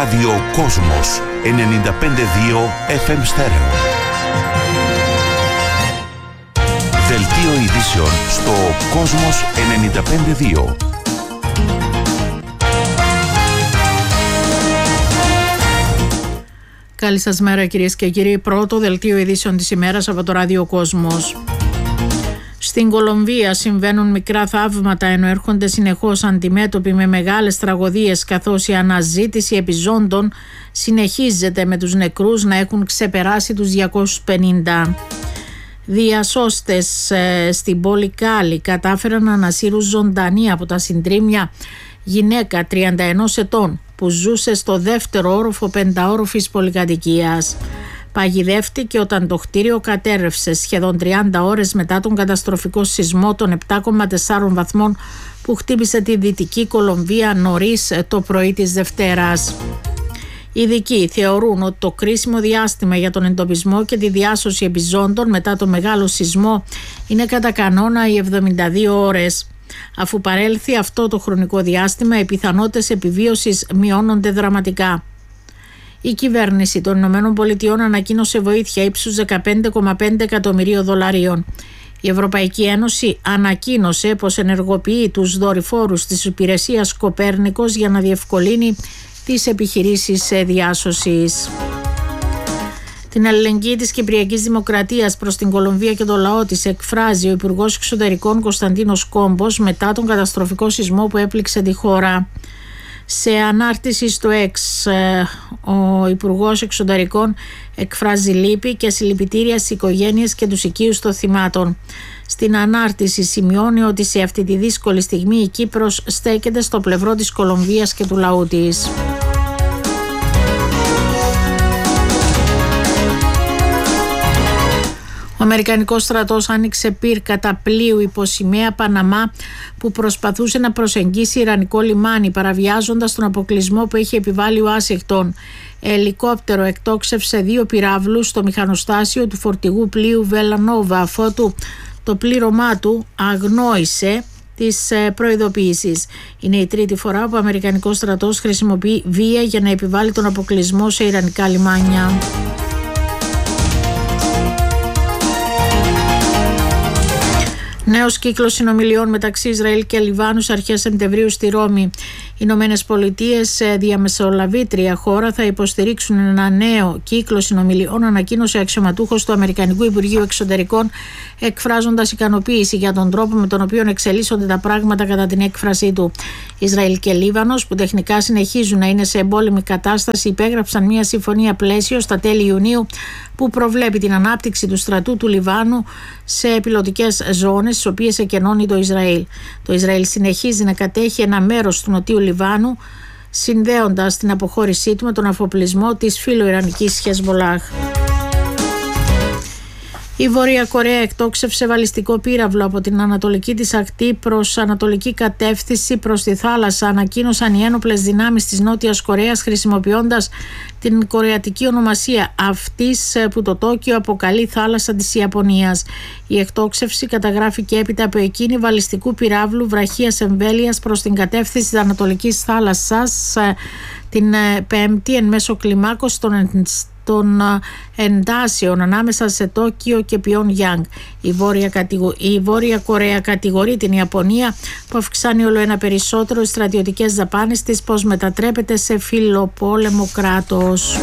Ράδιο Κόσμος 95,2 FM στέρεο. Δελτίο ειδήσεων στο Κόσμος 95,2. Καλή σας μέρα κυρίες και κύριοι. Πρώτο δελτίο ειδήσεων της ημέρας από το Ράδιο Κόσμος. Στην Κολομβία συμβαίνουν μικρά θαύματα ενώ έρχονται συνεχώς αντιμέτωποι με μεγάλες τραγωδίες, καθώς η αναζήτηση επιζώντων συνεχίζεται με τους νεκρούς να έχουν ξεπεράσει τους 250. Διασώστες στην πόλη Κάλι κατάφεραν να ανασύρουν ζωντανή από τα συντρίμμια γυναίκα 31 ετών που ζούσε στο δεύτερο όροφο πενταόροφης πολυκατοικίας. Παγιδεύτηκε όταν το κτίριο κατέρρευσε σχεδόν 30 ώρες μετά τον καταστροφικό σεισμό των 7,4 βαθμών που χτύπησε τη Δυτική Κολομβία νωρίς το πρωί της Δευτέρας. Οι ειδικοί θεωρούν ότι το κρίσιμο διάστημα για τον εντοπισμό και τη διάσωση επιζώντων μετά το μεγάλο σεισμό είναι κατά κανόνα οι 72 ώρες. Αφού παρέλθει αυτό το χρονικό διάστημα, οι πιθανότητες επιβίωσης μειώνονται δραματικά. Η κυβέρνηση των ΗΠΑ ανακοίνωσε βοήθεια ύψους 15,5 εκατομμυρίων δολαρίων. Η Ευρωπαϊκή Ένωση ανακοίνωσε πως ενεργοποιεί τους δορυφόρους της υπηρεσίας Κοπέρνικος για να διευκολύνει τις επιχειρήσεις διάσωσης. Την αλληλεγγύη της Κυπριακής Δημοκρατίας προς την Κολομβία και το λαό της εκφράζει ο Υπουργός Εξωτερικών Κωνσταντίνος Κόμπος μετά τον καταστροφικό σεισμό που έπληξε τη χώρα. Σε ανάρτηση στο X, ο Υπουργός Εξωτερικών εκφράζει λύπη και συλληπιτήρια στις οικογένειες και τους οικείους των θυμάτων. Στην ανάρτηση σημειώνει ότι σε αυτή τη δύσκολη στιγμή η Κύπρος στέκεται στο πλευρό της Κολομβίας και του λαού της. Ο Αμερικανικός στρατός άνοιξε πυρ κατά πλοίου υπό σημαία Παναμά που προσπαθούσε να προσεγγίσει ιρανικό λιμάνι, παραβιάζοντας τον αποκλεισμό που είχε επιβάλει ο Ουάσιγκτον. Ελικόπτερο εκτόξευσε 2 πυράβλους στο μηχανοστάσιο του φορτηγού πλοίου Βελανόβα, αφότου το πλήρωμά του αγνόησε τις προειδοποιήσεις. Είναι η τρίτη φορά που ο Αμερικανικός στρατός χρησιμοποιεί βία για να επιβάλει τον αποκλεισμό σε ιρανικά λιμάνια. Νέος κύκλος συνομιλιών μεταξύ Ισραήλ και Λιβάνου αρχές Σεπτεμβρίου στη Ρώμη. Οι Ηνωμένες Πολιτείες, διαμεσολαβήτρια χώρα, θα υποστηρίξουν ένα νέο κύκλο συνομιλιών, ανακοίνωσε αξιωματούχος του Αμερικανικού Υπουργείου Εξωτερικών, εκφράζοντας ικανοποίηση για τον τρόπο με τον οποίο εξελίσσονται τα πράγματα κατά την έκφρασή του. Ισραήλ και Λίβανος, που τεχνικά συνεχίζουν να είναι σε εμπόλεμη κατάσταση, υπέγραψαν μια συμφωνία πλαίσιο στα τέλη Ιουνίου που προβλέπει την ανάπτυξη του στρατού του Λιβάνου σε πιλωτικές ζώνες, τις οποίες εκενώνει το Ισραήλ. Το Ισραήλ συνεχίζει να κατέχει ένα μέρος του νοτίου Λιβάνου, συνδέοντας την αποχώρησή του με τον αφοπλισμό της φιλοϊρανικής Χεσμολάχ. Η Βόρεια Κορέα εκτόξευσε βαλιστικό πύραυλο από την ανατολική της ακτή προς ανατολική κατεύθυνση προς τη θάλασσα, ανακοίνωσαν οι ένοπλες δυνάμεις της Νότιας Κορέας, χρησιμοποιώντας την κορεατική ονομασία αυτής που το Τόκιο αποκαλεί θάλασσα της Ιαπωνίας. Η εκτόξευση καταγράφηκε έπειτα από εκείνη βαλιστικού πυράβλου βραχίας εμβέλειας προς την κατεύθυνση της ανατολικής θάλασσας την Πέμπτη εν μέσω κλιμάκος των εντάσεων ανάμεσα σε Τόκιο και Πιονγκιάνγκ. Η Βόρεια Κορέα κατηγορεί την Ιαπωνία, που αυξάνει όλο ένα περισσότερο τις στρατιωτικές δαπάνες της, πως μετατρέπεται σε φιλοπόλεμο κράτος.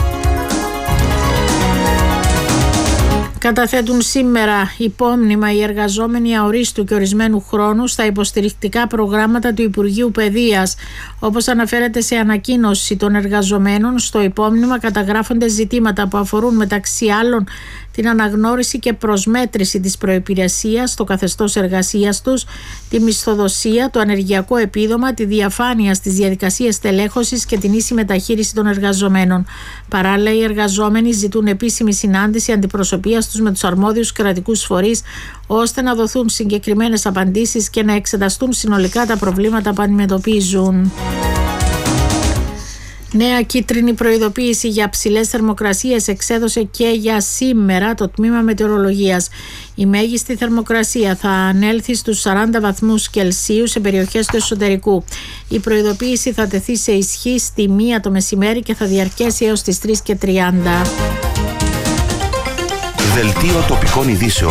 Καταθέτουν σήμερα υπόμνημα οι εργαζόμενοι αορίστου και ορισμένου χρόνου στα υποστηρικτικά προγράμματα του Υπουργείου Παιδείας. Όπως αναφέρεται σε ανακοίνωση των εργαζομένων, στο υπόμνημα καταγράφονται ζητήματα που αφορούν μεταξύ άλλων την αναγνώριση και προσμέτρηση της προϋπηρεσίας, το καθεστώς εργασίας τους, τη μισθοδοσία, το ανεργειακό επίδομα, τη διαφάνεια στις διαδικασίες τελέχωσης και την ίση μεταχείριση των εργαζομένων. Παράλληλα, οι εργαζόμενοι ζητούν επίσημη συνάντηση αντιπροσωπείας τους με τους αρμόδιους κρατικούς φορείς, ώστε να δοθούν συγκεκριμένες απαντήσεις και να εξεταστούν συνολικά τα προβλήματα που αντιμετωπίζουν. Νέα κίτρινη προειδοποίηση για ψηλές θερμοκρασίες εξέδωσε και για σήμερα το Τμήμα Μετεωρολογίας. Η μέγιστη θερμοκρασία θα ανέλθει στους 40 βαθμούς Κελσίου σε περιοχές του εσωτερικού. Η προειδοποίηση θα τεθεί σε ισχύ στη 1 το μεσημέρι και θα διαρκέσει έως τις 3:30. Δελτίο τοπικών ειδήσεων.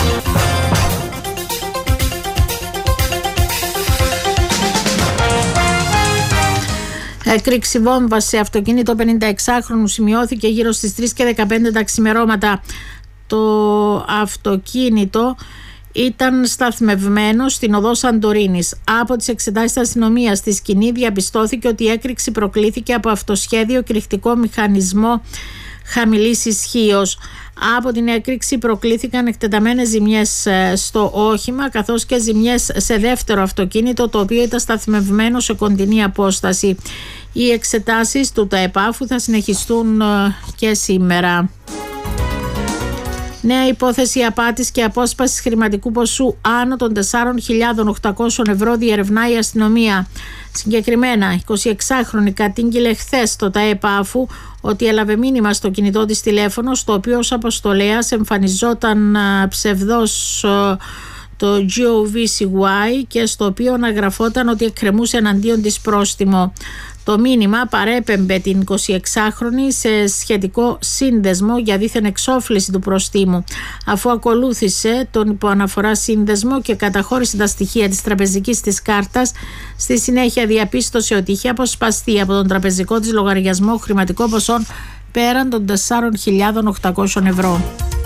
Έκρηξη βόμβα σε αυτοκίνητο 56χρονου σημειώθηκε γύρω στις 3:15 τα ξημερώματα. Το αυτοκίνητο ήταν σταθμευμένο στην οδό Σαντορίνης. Από τις εξετάσεις της αστυνομίας στη σκηνή διαπιστώθηκε ότι η έκρηξη προκλήθηκε από αυτοσχέδιο κρηκτικό μηχανισμό χαμηλής ισχύως. Από την έκρηξη προκλήθηκαν εκτεταμένες ζημιές στο όχημα καθώς και ζημιές σε δεύτερο αυτοκίνητο το οποίο ήταν σταθμευμένο σε κοντινή απόσταση. Οι εξετάσεις του ΤΑΕΠΑΦΟΥ θα συνεχιστούν και σήμερα. Νέα υπόθεση απάτης και απόσπασης χρηματικού ποσού άνω των 4.800 ευρώ διερευνά η αστυνομία. Συγκεκριμένα, 26χρονη κατήγγειλε χθες στο ΤΑΕΠΑΦΟΥ ότι έλαβε μήνυμα στο κινητό της τηλέφωνο, στο οποίο ως αποστολέας εμφανιζόταν ψευδός το GOVCY και στο οποίο αναγραφόταν ότι εκκρεμούσε εναντίον της πρόστιμο. Το μήνυμα παρέπεμπε την 26χρονη σε σχετικό σύνδεσμο για δίθεν εξόφληση του προστίμου. Αφού ακολούθησε τον υποαναφορά σύνδεσμο και καταχώρησε τα στοιχεία της τραπεζικής της κάρτας, στη συνέχεια διαπίστωσε ότι είχε αποσπαστεί από τον τραπεζικό της λογαριασμό χρηματικό ποσό πέραν των 4.800 ευρώ.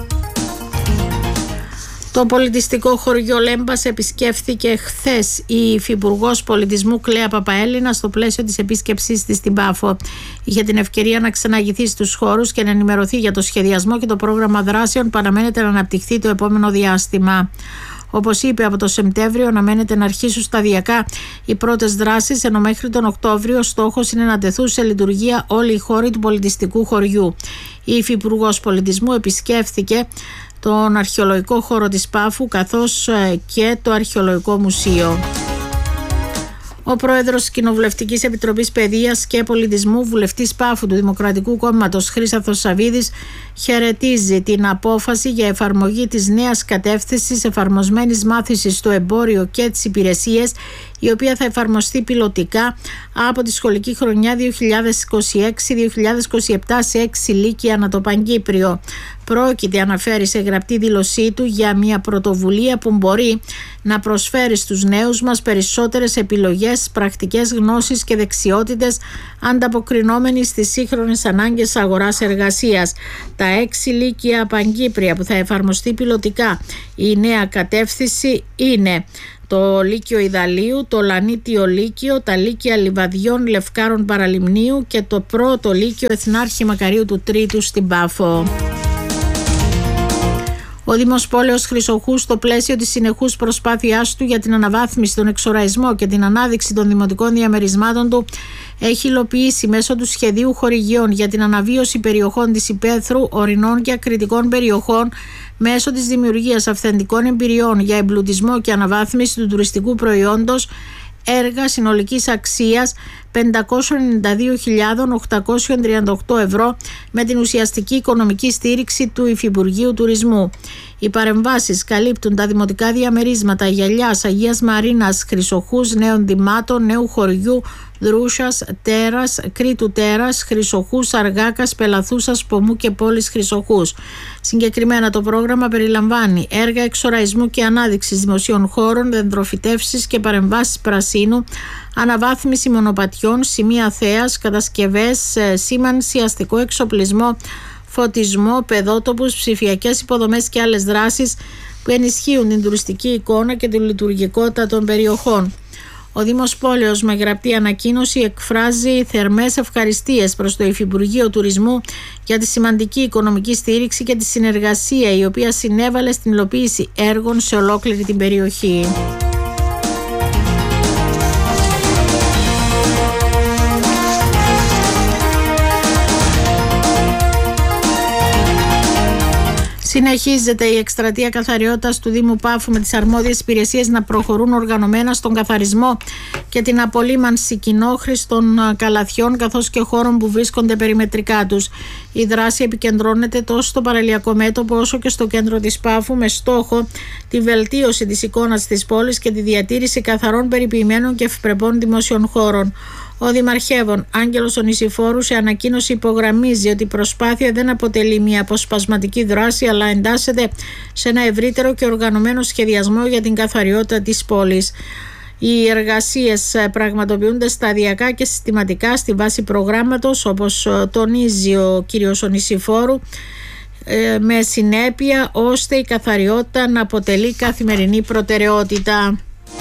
Το πολιτιστικό χωριό Λέμπας επισκέφθηκε χθες η Υφυπουργός Πολιτισμού Κλέα Παπαέλληνα στο πλαίσιο της επίσκεψής της στην Πάφο. Είχε την ευκαιρία να ξαναγηθεί στους χώρους και να ενημερωθεί για το σχεδιασμό και το πρόγραμμα δράσεων που αναμένεται να αναπτυχθεί το επόμενο διάστημα. Όπως είπε, από το Σεπτέμβριο αναμένεται να αρχίσουν σταδιακά οι πρώτες δράσεις, ενώ μέχρι τον Οκτώβριο στόχος είναι να τεθούν σε λειτουργία όλοι οι χώροι του πολιτιστικού χωριού. Η Υφυπουργός Πολιτισμού επισκέφθηκε τον αρχαιολογικό χώρο της Πάφου καθώς και το Αρχαιολογικό Μουσείο. Ο πρόεδρος της Κοινοβουλευτικής Επιτροπής Παιδείας και Πολιτισμού, βουλευτής Πάφου του Δημοκρατικού Κόμματος Χρήσαθος Σαβίδης, χαιρετίζει την απόφαση για εφαρμογή της νέας κατεύθυνσης εφαρμοσμένης μάθησης στο εμπόριο και τις υπηρεσίες, η οποία θα εφαρμοστεί πιλωτικά από τη σχολική χρονιά 2026-2027 σε 6 λύκεια ανά το Παγκύπριο. Πρόκειται, αναφέρει σε γραπτή δήλωσή του, για μια πρωτοβουλία που μπορεί να προσφέρει στους νέους μας περισσότερες επιλογές, πρακτικές γνώσεις και δεξιότητες, ανταποκρινόμενοι στις σύγχρονες ανάγκες αγοράς εργασίας. Τα 6 λύκεια Παγκύπρια που θα εφαρμοστεί πιλωτικά, η νέα κατεύθυνση είναι το Λύκειο Ιδαλίου, το Λανίτιο Λύκειο, τα Λύκεια Λιβαδιών Λευκάρων Παραλιμνίου και το πρώτο Λύκειο Εθνάρχη Μακαρίου του Τρίτου στην Πάφο. Ο Δήμος Πόλεως Χρυσοχού, στο πλαίσιο της συνεχούς προσπάθειάς του για την αναβάθμιση, τον εξοραϊσμό και την ανάδειξη των δημοτικών διαμερισμάτων του, έχει υλοποιήσει μέσω του σχεδίου χορηγιών για την αναβίωση περιοχών της υπαίθρου, ορεινών και ακριτικών περιοχών, μέσω της δημιουργίας αυθεντικών εμπειριών για εμπλουτισμό και αναβάθμιση του τουριστικού προϊόντος, έργα συνολικής αξίας 592.838 ευρώ με την ουσιαστική οικονομική στήριξη του Υφυπουργείου Τουρισμού. Οι παρεμβάσεις καλύπτουν τα δημοτικά διαμερίσματα Γυαλιάς, Αγίας Μαρίνας, Χρυσοχούς, Νέων Δημάτων, Νέου Χωριού, Δρούσας, Τέρας, Κρήτου Τέρας, Χρυσοχούς, Αργάκας, Πελαθούσας, Πομού και Πόλης Χρυσοχούς. Συγκεκριμένα το πρόγραμμα περιλαμβάνει έργα εξοραϊσμού και ανάδειξης δημοσίων χώρων, δεντροφυτεύσεις και παρεμβάσεις πρασίνου, αναβάθμιση μονοπατιών, σημεία θέας, κατασκευές, σήμανση, αστικό εξοπλισμό, φωτισμό, παιδότοπους, ψηφιακές υποδομές και άλλες δράσεις που ενισχύουν την τουριστική εικόνα και τη λειτουργικότητα των περιοχών. Ο Δήμος Πόλεως, με γραπτή ανακοίνωση, εκφράζει θερμές ευχαριστίες προς το Υφυπουργείο Τουρισμού για τη σημαντική οικονομική στήριξη και τη συνεργασία η οποία συνέβαλε στην υλοποίηση έργων σε ολόκληρη την περιοχή. Συνεχίζεται η εκστρατεία καθαριότητας του Δήμου Πάφου με τις αρμόδιες υπηρεσίες να προχωρούν οργανωμένα στον καθαρισμό και την απολύμανση κοινόχρηστων καλαθιών καθώς και χώρων που βρίσκονται περιμετρικά τους. Η δράση επικεντρώνεται τόσο στο παραλιακό μέτωπο όσο και στο κέντρο της Πάφου με στόχο τη βελτίωση της εικόνας της πόλης και τη διατήρηση καθαρών, περιποιημένων και ευπρεπών δημοσίων χώρων. Ο Δημαρχεύων Άγγελος ο Νησιφόρου σε ανακοίνωση υπογραμμίζει ότι η προσπάθεια δεν αποτελεί μια αποσπασματική δράση αλλά εντάσσεται σε ένα ευρύτερο και οργανωμένο σχεδιασμό για την καθαριότητα της πόλης. Οι εργασίες πραγματοποιούνται σταδιακά και συστηματικά στη βάση προγράμματος, όπως τονίζει ο κύριος ο Νησιφόρου, με συνέπεια ώστε η καθαριότητα να αποτελεί καθημερινή προτεραιότητα.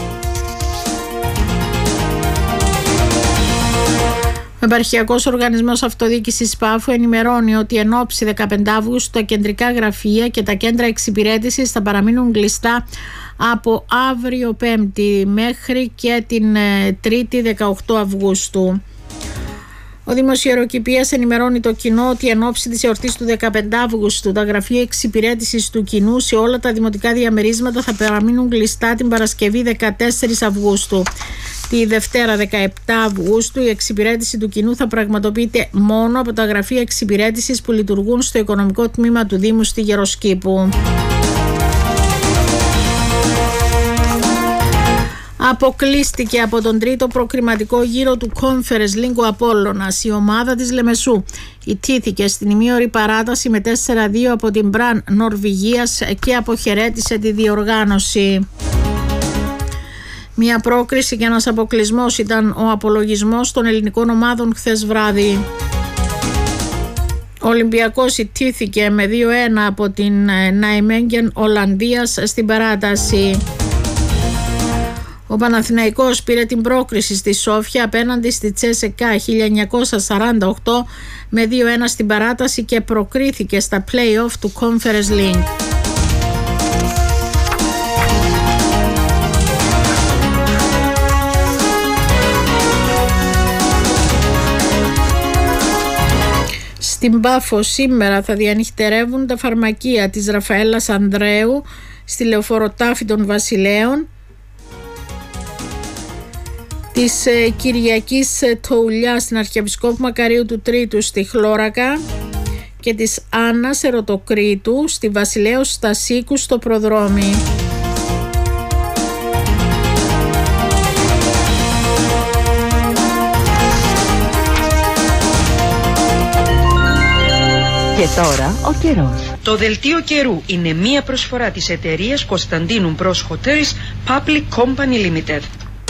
Ο Επαρχιακός Οργανισμός Αυτοδιοίκησης Πάφου ενημερώνει ότι εν ώψη 15 Αυγούστου τα κεντρικά γραφεία και τα κέντρα εξυπηρέτησης θα παραμείνουν κλειστά από αύριο Πέμπτη μέχρι και την Τρίτη 18 Αυγούστου. Ο Δήμος Ιεροκηπείας ενημερώνει το κοινό ότι εν ώψη της εορτής του 15 Αυγούστου τα γραφεία εξυπηρέτησης του κοινού σε όλα τα δημοτικά διαμερίσματα θα παραμείνουν κλειστά την Παρασκευή 14 Αυγούστου. Τη Δευτέρα 17 Αυγούστου η εξυπηρέτηση του κοινού θα πραγματοποιείται μόνο από τα γραφεία εξυπηρέτησης που λειτουργούν στο οικονομικό τμήμα του Δήμου στη Γεροσκήπου. Αποκλείστηκε από τον τρίτο προκριματικό γύρο του Conference League ο Απόλλωνας. Η ομάδα της Λεμεσού ιτήθηκε στην ημίωρη παράταση με 4-2 από την Μπραν Νορβηγίας και αποχαιρέτησε τη διοργάνωση. Μια πρόκριση και ένας αποκλεισμός ήταν ο απολογισμός των ελληνικών ομάδων χθες βράδυ. Ο Ολυμπιακός ιτήθηκε με 2-1 από την Νάιμεγγεν Ολλανδίας στην παράταση. Ο Παναθηναϊκός πήρε την πρόκριση στη Σόφια απέναντι στη Τσέσεκα 1948 με 2-1 στην παράταση και προκρίθηκε στα play-off του Conference League. Στην Πάφο σήμερα θα διανυχτερεύουν τα φαρμακεία της Ραφαέλας Ανδρέου στη Λεωφόρο Τάφη των Βασιλέων, της Κυριακής Τοουλιά στην Αρχιεπισκόπου Μακαρίου του Τρίτου στη Χλώρακα και της Άννας Ερωτοκρίτου στη Βασιλέως Στασίκου στο Προδρόμι. Και τώρα ο καιρός. Το δελτίο καιρού είναι μία προσφορά της εταιρείας Κωνσταντίνου Μπρος Hotels Public Company Limited.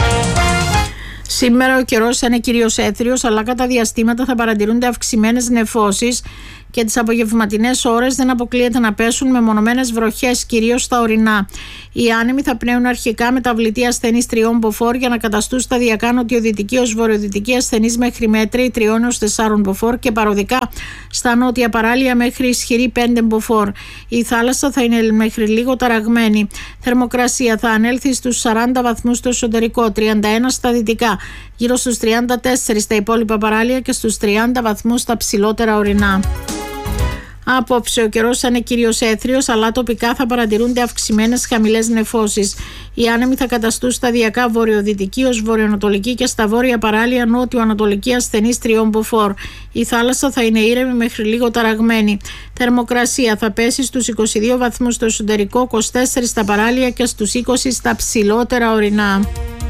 Σήμερα ο καιρός θα είναι κυρίως έθριος, αλλά κατά διαστήματα θα παρατηρούνται αυξημένες νεφώσεις και τις απογευματινές ώρες δεν αποκλείεται να πέσουν μεμονωμένες βροχές, κυρίως στα ορεινά. Οι άνεμοι θα πνέουν αρχικά μεταβλητή ασθενής 3 μποφόρ για να καταστούν σταδιακά νοτιοδυτική ως βορειοδυτική ασθενής μέχρι μέτρη 3 έως 4 μποφόρ και παροδικά στα νότια παράλια μέχρι ισχυρή 5 μποφόρ. Η θάλασσα θα είναι μέχρι λίγο ταραγμένη. Θερμοκρασία θα ανέλθει στους 40 βαθμούς στο εσωτερικό, 31 στα δυτικά, γύρω στους 34 στα υπόλοιπα παράλια και στους 30 βαθμούς στα ψηλότερα ορεινά. Απόψε ο καιρός θα είναι κυρίως έθριος, αλλά τοπικά θα παρατηρούνται αυξημένες χαμηλές νεφώσεις. Οι άνεμοι θα καταστούν σταδιακά βορειοδυτική ως βορειοανατολική και στα βόρεια παράλια νότιο-ανατολική ασθενής 3 μποφόρ. Η θάλασσα θα είναι ήρεμη μέχρι λίγο ταραγμένη. Θερμοκρασία θα πέσει στους 22 βαθμούς στο εσωτερικό, 24 στα παράλια και στους 20 στα ψηλότερα ορεινά.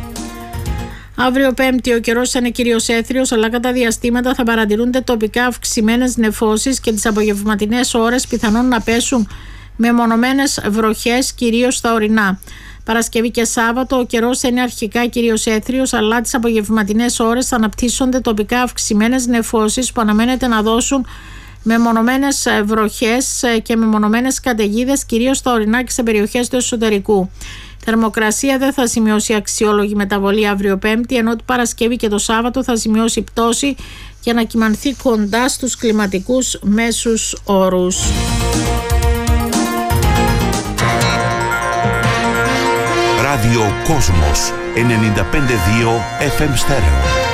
Αύριο Πέμπτη ο καιρός θα είναι κυρίως έθριος, αλλά κατά διαστήματα θα παρατηρούνται τοπικά αυξημένες νεφώσεις και τις απογευματινές ώρες πιθανόν να πέσουν μεμονωμένες βροχές, κυρίως στα ορεινά. Παρασκευή και Σάββατο ο καιρός θα είναι αρχικά κυρίως έθριος, αλλά τις απογευματινές ώρες θα αναπτύσσονται τοπικά αυξημένες νεφώσεις που αναμένεται να δώσουν μεμονωμένες βροχές και μεμονωμένες καταιγίδες, κυρίως στα ορεινά και σε περιοχές του εσωτερικού. Θερμοκρασία δεν θα σημειώσει αξιόλογη μεταβολή αύριο Πέμπτη, ενώ την Παρασκευή και το Σάββατο θα σημειώσει πτώση για να κυμανθεί κοντά στους κλιματικούς μέσους όρους. Ράδιο Κόσμος 95,2 FM Στέρεο.